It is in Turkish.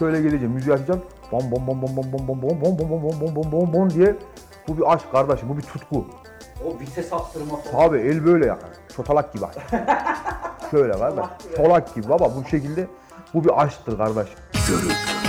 şöyle geleceğim, müziği açacağım. Bom bom bom bom bom bom bom bom bom bom bom bom bom bom bom diye. Bu bir aşk kardeşim, bu bir tutku. O vites attırma falan. Abi el böyle yani. Çotalak gibi. Şöyle kardeş. Çolak gibi baba bu şekilde. Bu bir aşktır kardeş. Körük.